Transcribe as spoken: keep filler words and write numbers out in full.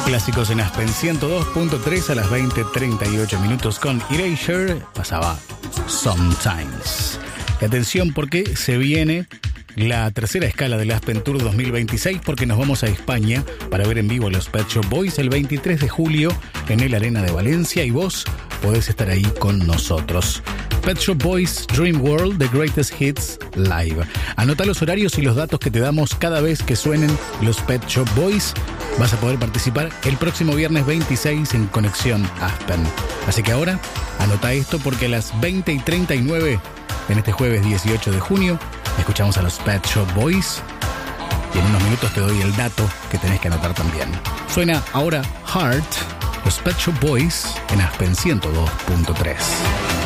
Clásicos en Aspen ciento dos punto tres a las veinte treinta y ocho minutos con Erasure pasaba Sometimes. Y atención porque se viene la tercera escala del Aspen Tour dos mil veintiséis, porque nos vamos a España para ver en vivo a los Pet Shop Boys el veintitrés de julio en el Arena de Valencia, y vos podés estar ahí con nosotros. Pet Shop Boys Dream World, The Greatest Hits Live. Anota los horarios y los datos que te damos cada vez que suenen los Pet Shop Boys. Vas a poder participar el próximo viernes veintiséis en Conexión Aspen. Así que ahora, anota esto porque a las veinte y treinta y nueve, en este jueves dieciocho de junio, escuchamos a los Pet Shop Boys. Y en unos minutos te doy el dato que tenés que anotar también. Suena ahora Heart, los Pet Shop Boys en Aspen ciento dos punto tres.